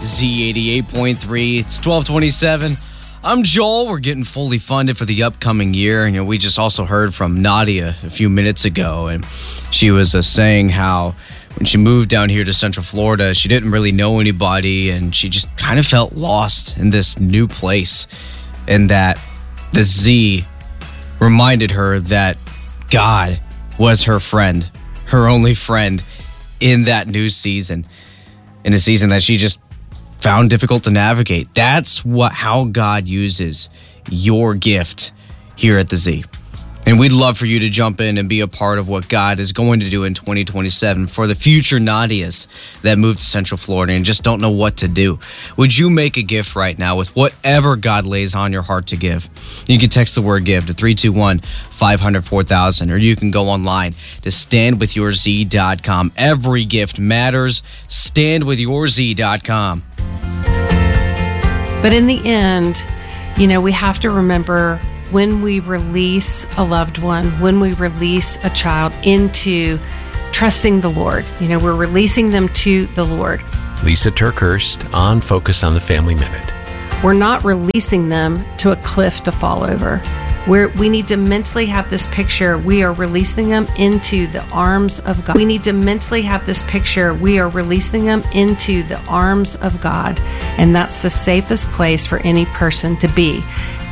Z88.3. It's 1227. I'm Joel. We're getting fully funded for the upcoming year. And, we just also heard from Nadia a few minutes ago, and she was saying how when she moved down here to Central Florida, she didn't really know anybody, and she just kind of felt lost in this new place, and that the Z reminded her that God was her friend, her only friend in that new season, in a season that she just found difficult to navigate. That's how God uses your gift here at the Z. And we'd love for you to jump in and be a part of what God is going to do in 2027 for the future Nadias that moved to Central Florida and just don't know what to do. Would you make a gift right now with whatever God lays on your heart to give? You can text the word give to 321-500-4000, or you can go online to standwithyourz.com. Every gift matters. Standwithyourz.com. But in the end, we have to remember, when we release a loved one, when we release a child into trusting the Lord, we're releasing them to the Lord. Lisa Turkhurst on Focus on the Family Minute. We're not releasing them to a cliff to fall over. We need to mentally have this picture. We are releasing them into the arms of God. We need to mentally have this picture. We are releasing them into the arms of God. And that's the safest place for any person to be.